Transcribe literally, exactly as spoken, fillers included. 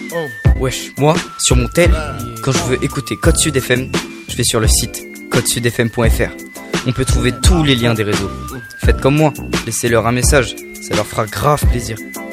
Wesh, moi, sur mon tel, quand je veux écouter Code Sud F M, je vais sur le site code sud f m point f r. On peut trouver tous les liens des réseaux. Faites comme moi, laissez-leur un message, ça leur fera grave plaisir.